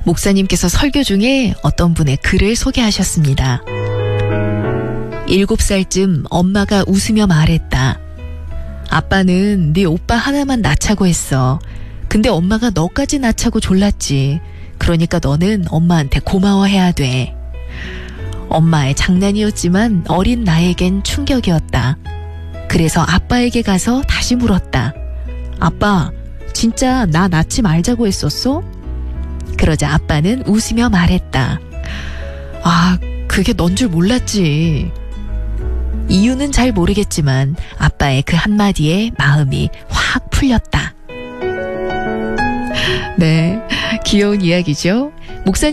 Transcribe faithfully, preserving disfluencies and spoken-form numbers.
목사님께서 설교 중에 어떤 분의 글을 소개하셨습니다. 일곱 살쯤 엄마가 웃으며 말했다. 아빠는 네 오빠 하나만 낳자고 했어. 근데 엄마가 너까지 낳자고 졸랐지. 그러니까 너는 엄마한테 고마워해야 돼. 엄마의 장난이었지만 어린 나에겐 충격이었다. 그래서 아빠에게 가서 다시 물었다. 아빠, 진짜 나 낳지 말자고 했었어? 그러자 아빠는 웃으며 말했다. 아, 그게 넌 줄 몰랐지. 이유는 잘 모르겠지만 아빠의 그 한마디에 마음이 확 풀렸다. 네, 귀여운 이야기죠. 목사님